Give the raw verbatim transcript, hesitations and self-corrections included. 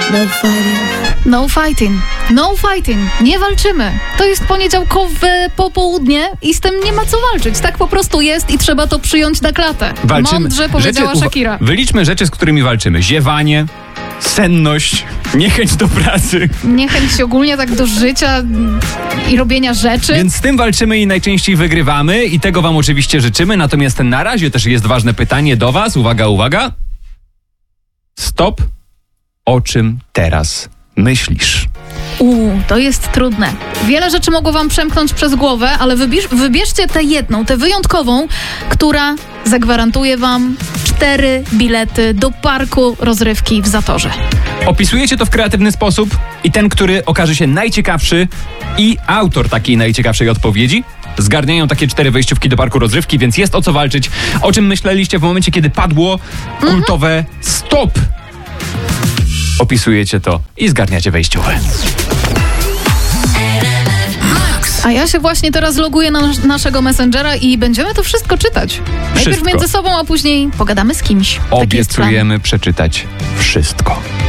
No fighting. No fighting. No fighting. Nie walczymy. To jest poniedziałkowe popołudnie i z tym nie ma co walczyć. Tak po prostu jest i trzeba to przyjąć na klatę. Walczymy. Mądrze powiedziała Rzeczy, Shakira. Wyliczmy rzeczy, z którymi walczymy. Ziewanie, senność, niechęć do pracy. Niechęć ogólnie tak do życia i robienia rzeczy. Więc z tym walczymy i najczęściej wygrywamy i tego wam oczywiście życzymy. Natomiast na razie też jest ważne pytanie do was. Uwaga, uwaga. Stop. O czym teraz myślisz? Uuu, to jest trudne. Wiele rzeczy mogło wam przemknąć przez głowę, ale wybierz, wybierzcie tę jedną, tę wyjątkową, która zagwarantuje wam cztery bilety do parku rozrywki w Zatorze. Opisujecie to w kreatywny sposób i ten, który okaże się najciekawszy i autor takiej najciekawszej odpowiedzi zgarniają takie cztery wejściówki do parku rozrywki, więc jest o co walczyć. O czym myśleliście w momencie, kiedy padło kultowe stop? Opisujecie to i zgarniacie wejściowe. A ja się właśnie teraz loguję na nas- naszego Messengera i będziemy to wszystko czytać. Najpierw Wszystko. między sobą, a później pogadamy z kimś. Taki jest plan. Obiecujemy przeczytać wszystko.